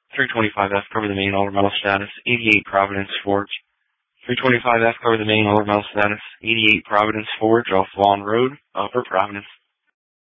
325F, cover the main over metal status, 88 Providence Forge. 325F, cover the main over metal status, 88 Providence Forge off Lawn Road, Upper Providence.